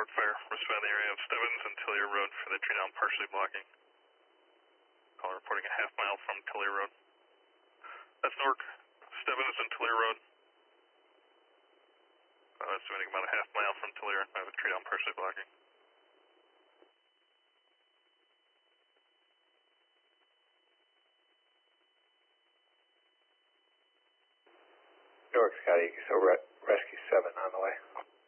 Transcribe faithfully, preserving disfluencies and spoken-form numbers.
North Fire, respond the area of Stebbins and Tillier Road for the tree down partially blocking. Call reporting a half mile from Tillier Road. That's Newark, Stebbins and Tillier Road. Uh, estimating about a half mile from Tillier. I have a tree down partially blocking. Newark, Scotty, so re rescue seven on the way.